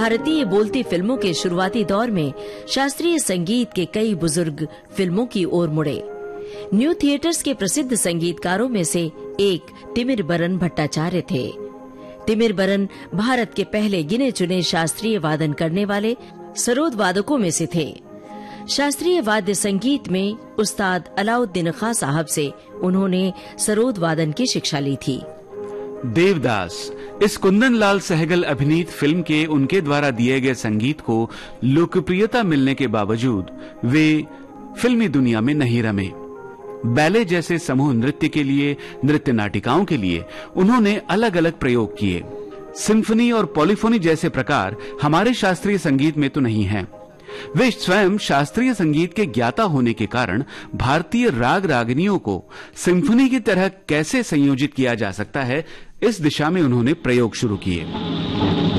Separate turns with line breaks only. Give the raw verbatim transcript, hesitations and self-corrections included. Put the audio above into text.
भारतीय बोलती फिल्मों के शुरुआती दौर में शास्त्रीय संगीत के कई बुजुर्ग फिल्मों की ओर मुड़े। न्यू थिएटर्स के प्रसिद्ध संगीतकारों में से एक तिमिरबरन भट्टाचार्य थे। तिमिरबरन भारत के पहले गिने चुने शास्त्रीय वादन करने वाले सरोद वादकों में से थे। शास्त्रीय वाद्य संगीत में उस्ताद अलाउद्दीन खां साहब से उन्होंने सरोद वादन की शिक्षा ली थी।
देवदास इस कुंदन लाल सहगल अभिनीत फिल्म के उनके द्वारा दिए गए संगीत को लोकप्रियता मिलने के बावजूद वे फिल्मी दुनिया में नहीं रमे। बैले जैसे समूह नृत्य के लिए, नृत्य नाटिकाओं के लिए उन्होंने अलग अलग प्रयोग किए। सिम्फनी और पॉलीफोनी जैसे प्रकार हमारे शास्त्रीय संगीत में तो नहीं हैं। वे स्वयं शास्त्रीय संगीत के ज्ञाता होने के कारण भारतीय राग रागिनियों को सिम्फनी की तरह कैसे संयोजित किया जा सकता है, इस दिशा में उन्होंने प्रयोग शुरू किए।